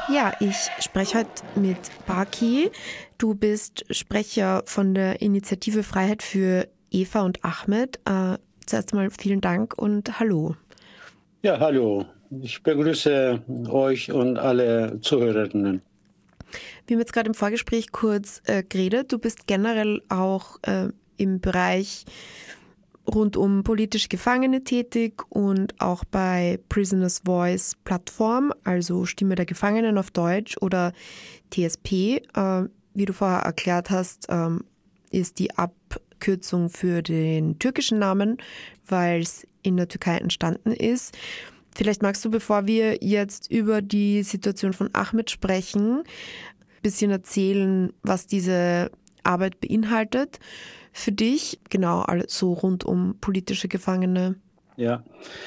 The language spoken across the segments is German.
Ja, ich spreche heute mit Baki. Du bist Sprecher von der Initiative Freiheit für Eva und Ahmed. Zuerst einmal vielen Dank und hallo. Ja, hallo. Ich begrüße euch und alle Zuhörerinnen. Wir haben jetzt gerade im Vorgespräch kurz geredet. Du bist generell auch im Bereich rund um politische Gefangene tätig und auch bei Prisoners Voice Plattform, also Stimme der Gefangenen auf Deutsch oder TSP. Wie du vorher erklärt hast, ist die Abkürzung für den türkischen Namen, weil es in der Türkei entstanden ist. Vielleicht magst du, bevor wir jetzt über die Situation von Ahmed sprechen, ein bisschen erzählen, was diese Arbeit beinhaltet für dich, genau, so rund um politische Gefangene. Ja,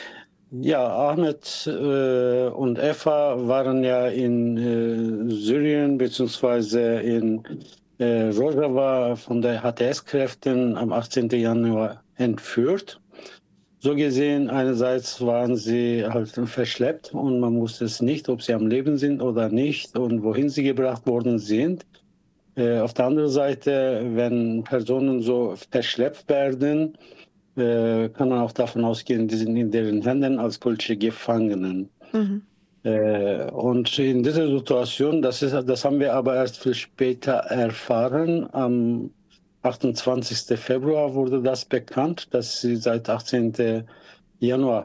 Ahmed und Eva waren ja in Syrien bzw. in Rojava von der HTS-Kräften am 18. Januar entführt. So gesehen, einerseits waren sie halt verschleppt und man wusste es nicht, ob sie am Leben sind oder nicht und wohin sie gebracht worden sind. Auf der anderen Seite, wenn Personen so verschleppt werden, kann man auch davon ausgehen, die sind in deren Händen als politische Gefangenen. Mhm. Und in dieser Situation, das haben wir aber erst viel später erfahren. Am 28. Februar wurde das bekannt, dass sie seit 18. Januar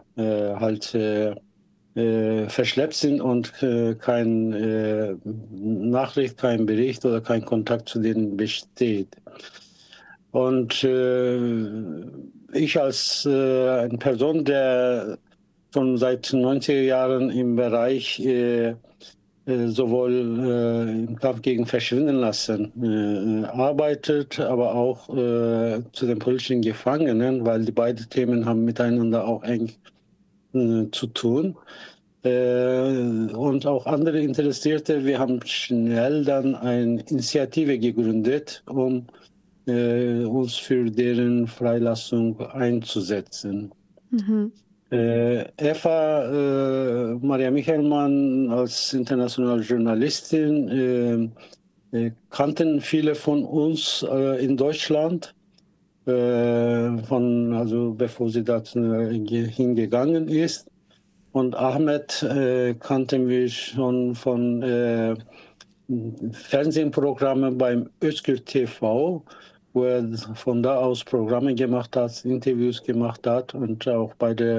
verschleppt sind und keine Nachricht, kein Bericht oder kein Kontakt zu denen besteht. Und ich als eine Person, der schon seit 90er Jahren im Bereich sowohl im Kampf gegen Verschwinden lassen arbeitet, aber auch zu den politischen Gefangenen, weil die beiden Themen haben miteinander auch eng zu tun. Und auch andere Interessierte, wir haben schnell dann eine Initiative gegründet, um uns für deren Freilassung einzusetzen. Mhm. Eva Maria Michelmann als internationale Journalistin kannten viele von uns in Deutschland, also bevor sie da hingegangen ist. Und Ahmed kannten wir schon von Fernsehprogrammen beim Özgür TV, wo er von da aus Programme gemacht hat, Interviews gemacht hat und auch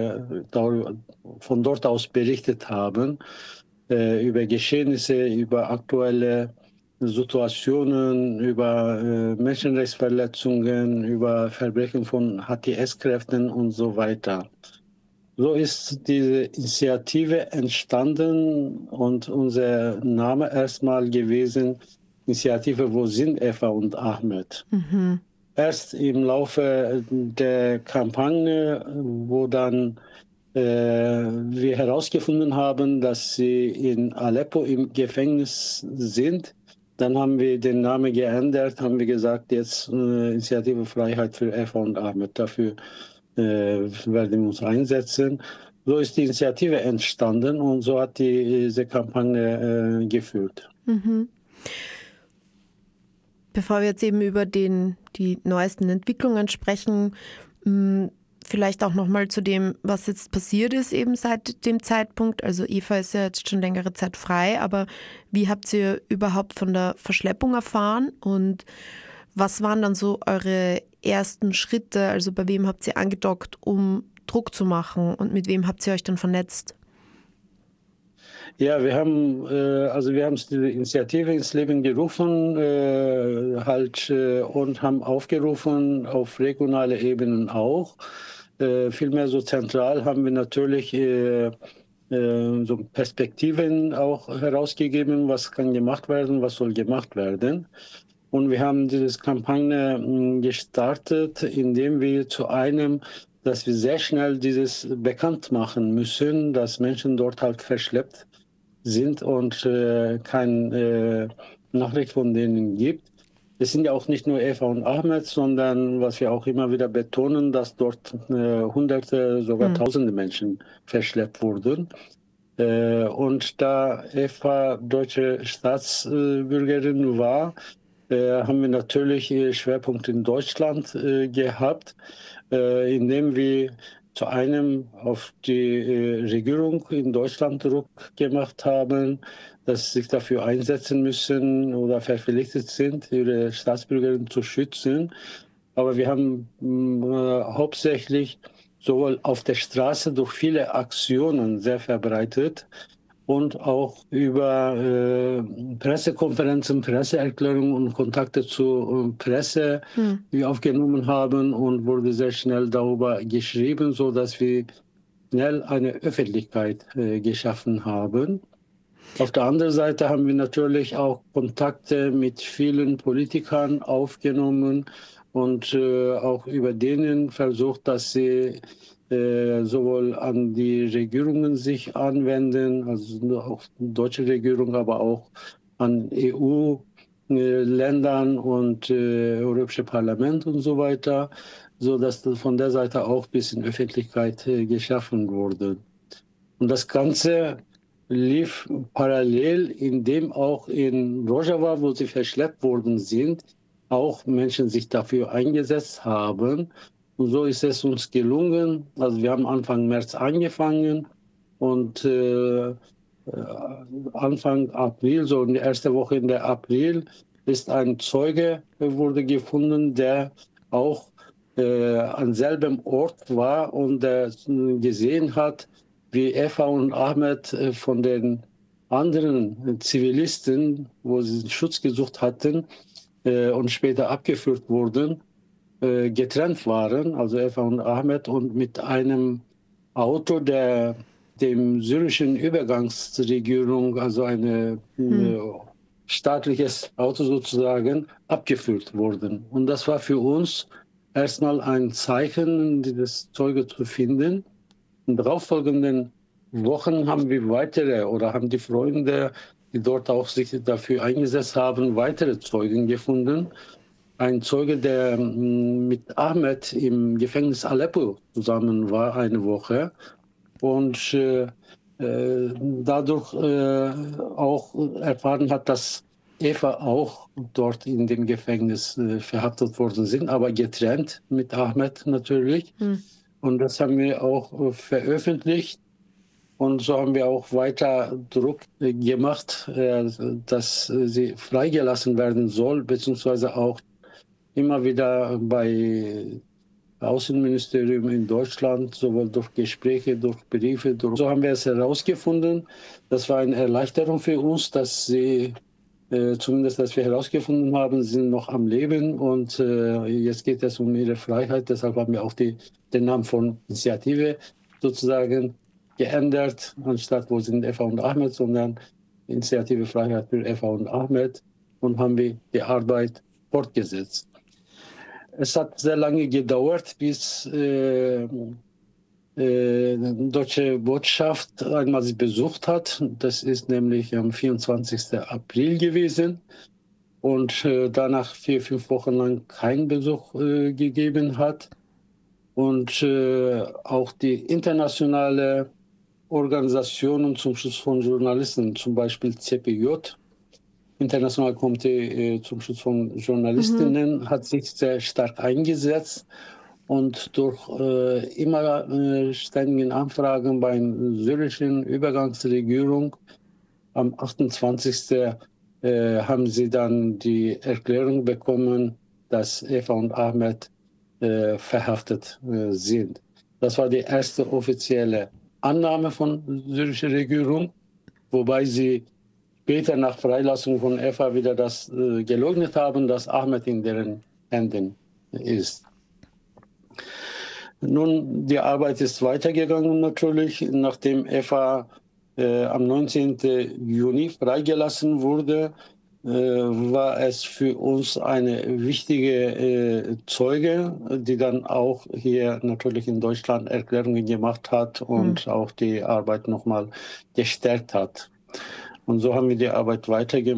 von dort aus berichtet haben über Geschehnisse, über aktuelle Situationen, über Menschenrechtsverletzungen, über Verbrechen von HTS-Kräften und so weiter. So ist diese Initiative entstanden und unser Name erstmal gewesen, Initiative Wo sind Eva und Ahmed? Mhm. Erst im Laufe der Kampagne, wo dann wir herausgefunden haben, dass sie in Aleppo im Gefängnis sind, dann haben wir den Namen geändert, haben wir gesagt, jetzt Initiative Freiheit für Eva und Ahmed. Dafür werden wir uns einsetzen. So ist die Initiative entstanden und so hat diese Kampagne geführt. Mhm. Bevor wir jetzt eben über die neuesten Entwicklungen sprechen, vielleicht auch nochmal zu dem, was jetzt passiert ist eben seit dem Zeitpunkt. Also Eva ist ja jetzt schon längere Zeit frei, aber wie habt ihr überhaupt von der Verschleppung erfahren und was waren dann so eure ersten Schritte? Also bei wem habt ihr angedockt, um Druck zu machen und mit wem habt ihr euch dann vernetzt? Ja, wir haben diese Initiative ins Leben gerufen und haben aufgerufen auf regionale Ebenen auch. Vielmehr so zentral haben wir natürlich so Perspektiven auch herausgegeben, was kann gemacht werden, was soll gemacht werden. Und wir haben diese Kampagne gestartet, indem wir dass wir sehr schnell dieses bekannt machen müssen, dass Menschen dort halt verschleppt sind und keine Nachricht von denen gibt. Es sind ja auch nicht nur Eva und Ahmed, sondern was wir auch immer wieder betonen, dass dort Hunderte, sogar Tausende Menschen verschleppt wurden. Und da Eva deutsche Staatsbürgerin war, haben wir natürlich Schwerpunkt in Deutschland gehabt, indem wir zu einem auf die Regierung in Deutschland Druck gemacht haben, dass sie sich dafür einsetzen müssen oder verpflichtet sind, ihre Staatsbürgerin zu schützen. Aber wir haben hauptsächlich sowohl auf der Straße durch viele Aktionen sehr verbreitet und auch über Pressekonferenzen, Presseerklärungen und Kontakte zur Presse, die wir aufgenommen haben, und wurde sehr schnell darüber geschrieben, sodass wir schnell eine Öffentlichkeit geschaffen haben. Auf der anderen Seite haben wir natürlich auch Kontakte mit vielen Politikern aufgenommen und auch über denen versucht, dass sie sowohl an die Regierungen sich anwenden, also auch die deutsche Regierung, aber auch an EU-Ländern und Europäische Parlament und so weiter, sodass von der Seite auch ein bisschen Öffentlichkeit geschaffen wurde. Und das Ganze lief parallel, indem auch in Rojava, wo sie verschleppt worden sind, auch Menschen sich dafür eingesetzt haben. Und so ist es uns gelungen. Also wir haben Anfang März angefangen und Anfang April, so in der ersten Woche in der April, ist ein Zeuge wurde gefunden, der auch an selben Ort war und gesehen hat, wie Eva und Ahmed von den anderen Zivilisten, wo sie Schutz gesucht hatten und später abgeführt wurden, getrennt waren, also Eva und Ahmed, und mit einem Auto der dem syrischen Übergangsregierung, also ein staatliches Auto sozusagen, abgeführt wurden. Und das war für uns erstmal ein Zeichen, dieses Zeuge zu finden. In darauffolgenden Wochen haben wir haben die Freunde, die dort auch sich dafür eingesetzt haben, weitere Zeugen gefunden. Ein Zeuge, der mit Ahmed im Gefängnis Aleppo zusammen war, eine Woche, und dadurch auch erfahren hat, dass Eva auch dort in dem Gefängnis verhaftet worden sind, aber getrennt mit Ahmed natürlich. Und das haben wir auch veröffentlicht. Und so haben wir auch weiter Druck gemacht, dass sie freigelassen werden soll, beziehungsweise auch immer wieder bei Außenministerium in Deutschland, sowohl durch Gespräche, durch Briefe. So haben wir es herausgefunden. Das war eine Erleichterung für uns, dass sie, zumindest dass wir herausgefunden haben, sind noch am Leben. Und jetzt geht es um ihre Freiheit. Deshalb haben wir auch den Namen von Initiative sozusagen geändert, anstatt wo sind Eva und Ahmed, sondern Initiative Freiheit für Eva und Ahmed, und haben wir die Arbeit fortgesetzt. Es hat sehr lange gedauert, bis die deutsche Botschaft einmal sie besucht hat. Das ist nämlich am 24. April gewesen und danach 4-5 Wochen lang keinen Besuch gegeben hat. Und auch die internationale Organisationen zum Schutz von Journalisten, zum Beispiel CPJ, Internationale Komitee zum Schutz von Journalistinnen, hat sich sehr stark eingesetzt, und durch immer ständigen Anfragen bei der syrischen Übergangsregierung am 28. Haben sie dann die Erklärung bekommen, dass Eva und Ahmed verhaftet sind. Das war die erste offizielle Annahme von der syrischen Regierung, wobei sie später nach Freilassung von Eva wieder das geleugnet haben, dass Ahmed in deren Händen ist. Nun, die Arbeit ist weitergegangen natürlich. Nachdem Eva am 19. Juni freigelassen wurde, war es für uns eine wichtige Zeuge, die dann auch hier natürlich in Deutschland Erklärungen gemacht hat und auch die Arbeit nochmal gestärkt hat. Und so haben wir die Arbeit weitergemacht.